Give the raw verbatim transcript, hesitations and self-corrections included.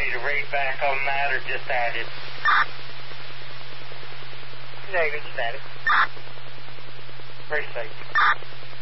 need a rate back on that or just add it? Negative, just add it. Very safe.